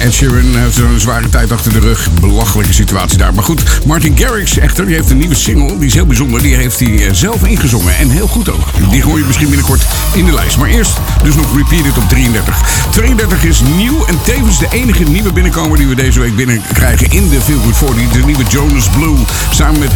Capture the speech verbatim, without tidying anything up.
Ed Sheeran heeft een zware tijd achter de rug. Belachelijke situatie daar. Maar goed, Martin Garrix echter, die heeft een nieuwe single. Die is heel bijzonder. Die heeft hij zelf ingezongen. En heel goed ook. Die hoor je misschien binnenkort in de lijst. Maar eerst dus nog Repeated op drieëndertig. tweeëndertig is nieuw en tevens de enige nieuwe binnenkomer die we deze week binnenkrijgen in de Feel Good veertig. De nieuwe Jonas Blue. Samen met